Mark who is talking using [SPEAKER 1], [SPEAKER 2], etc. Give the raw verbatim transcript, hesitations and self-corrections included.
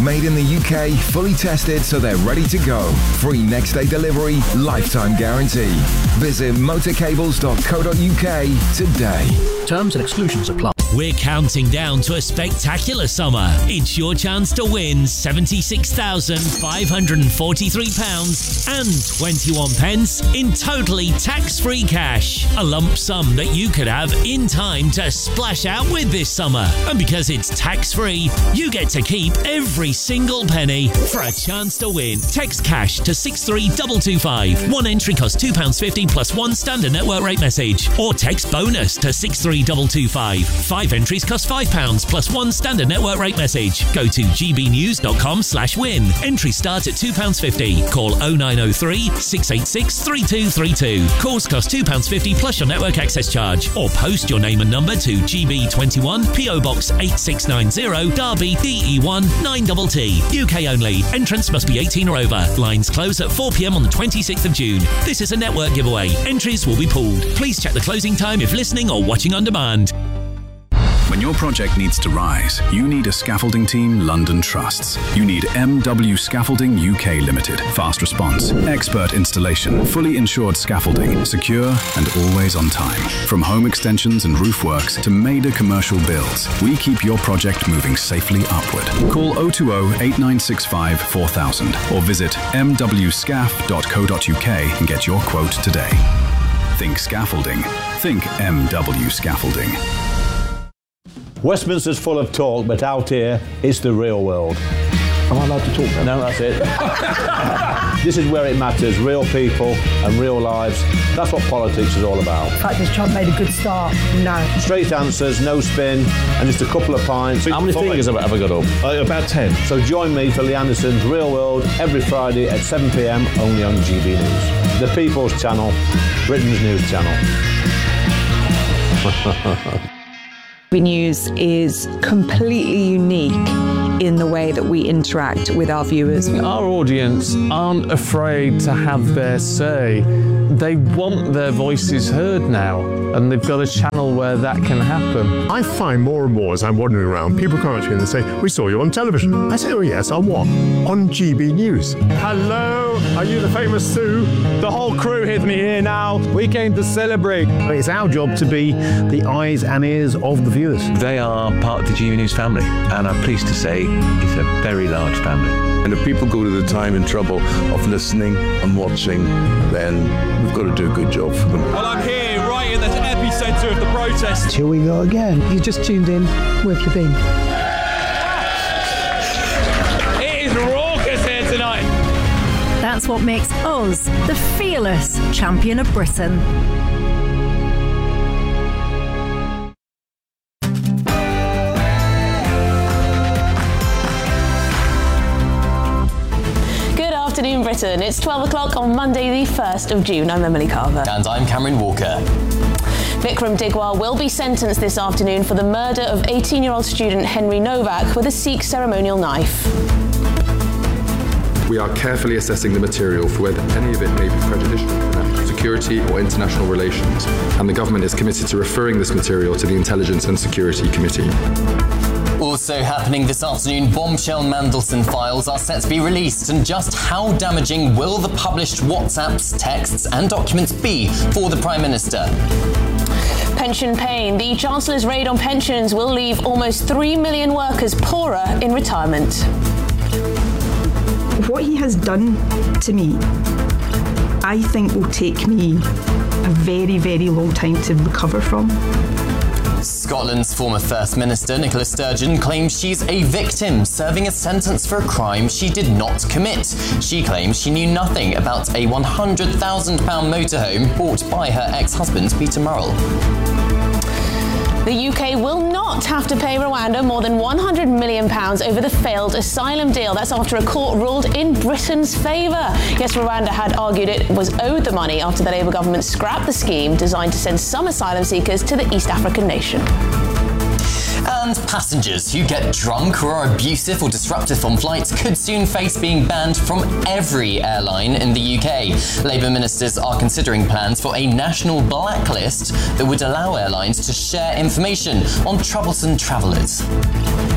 [SPEAKER 1] Made in the U K, fully tested so they're ready to go. Free next day delivery, lifetime guarantee. Visit motorcables dot co dot uk today.
[SPEAKER 2] Terms and exclusions apply.
[SPEAKER 3] We're counting down to a spectacular summer. It's your chance to win seventy-six thousand five hundred forty-three pounds and twenty-one pence in totally tax-free cash. A lump sum that you could have in time to splash out with this summer. And because it's tax-free, you get to keep every single penny. For a chance to win, text cash to six three two two five. One entry costs two pounds fifty plus one standard network rate message. Or text bonus to six three two two five. Five entries cost five pounds plus one standard network rate message. Go to gbnews.com slash win. Entries start at two pounds fifty. Call oh nine oh three, six eight six, three two three two. Calls cost two pounds fifty plus your network access charge. Or post your name and number to G B twenty-one, P O Box eight six nine zero, Derby, D E one nine T T. U K only. Entrance must be eighteen or over. Lines close at four p.m. on the twenty-sixth of June. This is a network giveaway. Entries will be pooled. Please check the closing time if listening or watching on demand.
[SPEAKER 4] When your project needs to rise, you need a scaffolding team London trusts. You need M W Scaffolding U K Limited. Fast response, expert installation, fully insured scaffolding, secure and always on time. From home extensions and roof works to major commercial builds, we keep your project moving safely upward. Call oh two oh, eight nine six five, four thousand or visit m w scaf dot co dot uk and get your quote today. Think scaffolding. Think M W Scaffolding.
[SPEAKER 5] Westminster's full of talk, but out here, it's the real world.
[SPEAKER 6] Am I allowed to talk then?
[SPEAKER 5] No, that's it. This is where it matters, real people and real lives. That's what politics is all about.
[SPEAKER 7] In fact, has Trump made a good start? No.
[SPEAKER 5] Straight answers, no spin, and just a couple of pints. How many fingers have I ever got up?
[SPEAKER 6] Uh, about ten.
[SPEAKER 5] So join me for Lee Anderson's Real World every Friday at seven p.m, only on G B News. The People's Channel, Britain's news channel.
[SPEAKER 8] G B News is completely unique in the way that we interact with our viewers.
[SPEAKER 9] Our audience aren't afraid to have their say. They want their voices heard now, and they've got a channel where that can happen.
[SPEAKER 10] I find more and more as I'm wandering around, people come up to me and they say, "We saw you on television." I say, "Oh yes, on what?" "On G B News."
[SPEAKER 9] Hello, are you the famous Sue? The whole crew with me here now. We came to celebrate.
[SPEAKER 6] It's our job to be the eyes and ears of the viewers.
[SPEAKER 11] They are part of the G B News family, and I'm pleased to say it's a very large family.
[SPEAKER 12] And if people go to the time and trouble of listening and watching, then we've got to do a good job for them.
[SPEAKER 13] Well, I'm here right in the epicentre of the protest.
[SPEAKER 7] Here we go again.
[SPEAKER 8] You just tuned in. Where have you been?
[SPEAKER 13] It is raucous here tonight.
[SPEAKER 14] That's what makes us the fearless champion of Britain.
[SPEAKER 15] Good afternoon, Britain. It's twelve o'clock on Monday, the first of June. I'm Emily Carver.
[SPEAKER 16] And I'm Cameron Walker.
[SPEAKER 15] Vikram Digwal will be sentenced this afternoon for the murder of eighteen-year-old student Henry Novak with a Sikh ceremonial knife.
[SPEAKER 17] We are carefully assessing the material for whether any of it may be prejudicial to national security or international relations, and the government is committed to referring this material to the Intelligence and Security Committee.
[SPEAKER 16] Also happening this afternoon, bombshell Mandelson files are set to be released, and just how damaging will the published WhatsApps, texts and documents be for the Prime Minister?
[SPEAKER 15] Pension pain. The Chancellor's raid on pensions will leave almost three million workers poorer in retirement.
[SPEAKER 18] What he has done to me, I think will take me a very, very long time to recover from.
[SPEAKER 16] Scotland's former First Minister, Nicola Sturgeon, claims she's a victim serving a sentence for a crime she did not commit. She claims she knew nothing about a one hundred thousand pounds motorhome bought by her ex-husband, Peter Murrell.
[SPEAKER 15] The U K will not have to pay Rwanda more than one hundred million pounds over the failed asylum deal. That's after a court ruled in Britain's favour. Yes, Rwanda had argued it was owed the money after the Labour government scrapped the scheme designed to send some asylum seekers to the East African nation.
[SPEAKER 16] And passengers who get drunk or are abusive or disruptive on flights could soon face being banned from every airline in the U K. Labour ministers are considering plans for a national blacklist that would allow airlines to share information on troublesome travellers.